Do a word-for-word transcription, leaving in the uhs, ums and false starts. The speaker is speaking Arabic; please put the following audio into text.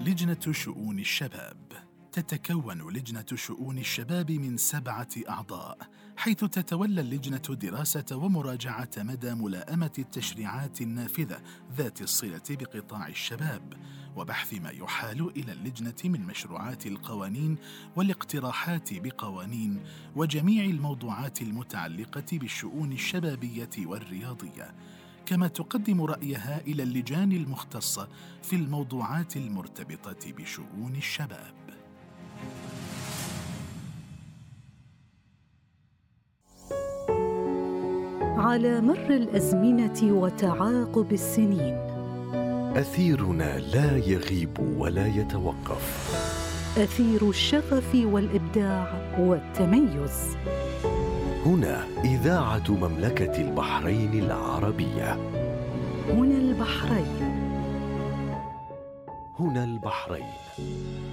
لجنة شؤون الشباب. تتكون لجنة شؤون الشباب من سبعة أعضاء، حيث تتولى اللجنة دراسة ومراجعة مدى ملائمة التشريعات النافذة ذات الصلة بقطاع الشباب، وبحث ما يحال إلى اللجنة من مشروعات القوانين والاقتراحات بقوانين وجميع الموضوعات المتعلقة بالشؤون الشبابية والرياضية، كما تقدم رأيها إلى اللجان المختصة في الموضوعات المرتبطة بشؤون الشباب. على مر الأزمنة وتعاقب السنين، أثيرنا لا يغيب ولا يتوقف، أثير الشغف والإبداع والتميز. هنا إذاعة مملكة البحرين العربية. هنا البحرين. هنا البحرين.